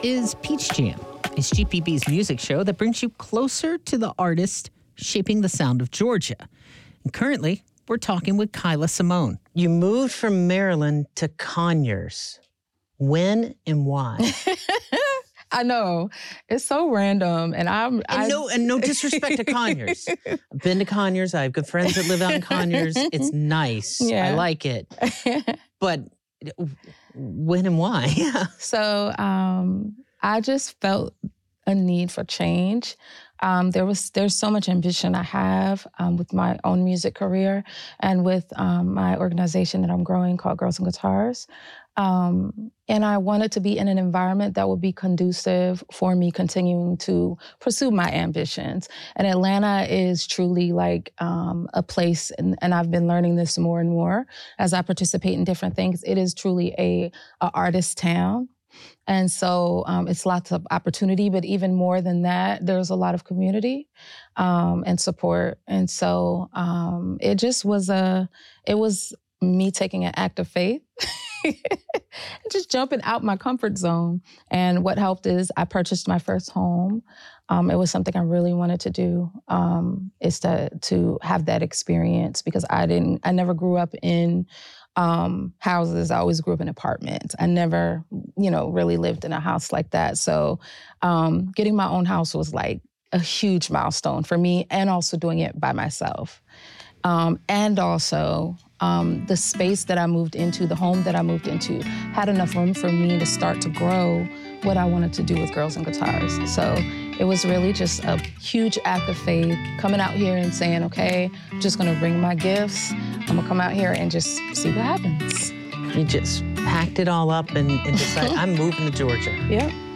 is Peach Jam. It's GPB's music show that brings you closer to the artist shaping the sound of Georgia. And currently, we're talking with Kyla Simone. You moved from Maryland to Conyers. When and why? I know. It's so random. And no disrespect to Conyers. I've been to Conyers. I have good friends that live out in Conyers. It's nice. Yeah. I like it. But when and why? Yeah. So I just felt a need for change. There's so much ambition I have with my own music career and with my organization that I'm growing called Girls and Guitars. And I wanted to be in an environment that would be conducive for me continuing to pursue my ambitions. And Atlanta is truly like a place, and I've been learning this more and more as I participate in different things. It is truly a artist town. And so it's lots of opportunity, but even more than that, there's a lot of community and support. And so it was me taking an act of faith, just jumping out my comfort zone. And what helped is I purchased my first home. It was something I really wanted to do, is to have that experience, because I never grew up in houses. I always grew up in apartments. I never, really lived in a house like that. So getting my own house was like a huge milestone for me, and also doing it by myself. And also the space that I moved into, the home that I moved into, had enough room for me to start to grow what I wanted to do with Girls and Guitars. So it was really just a huge act of faith, coming out here and saying, okay, I'm just gonna bring my gifts. I'm gonna come out here and just see what happens. You just packed it all up and decided, I'm moving to Georgia. Yeah.